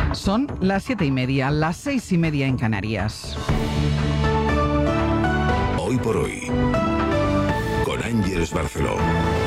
Son las 7:30, las 6:30 en Canarias. Hoy por hoy, con Ángeles Barceló.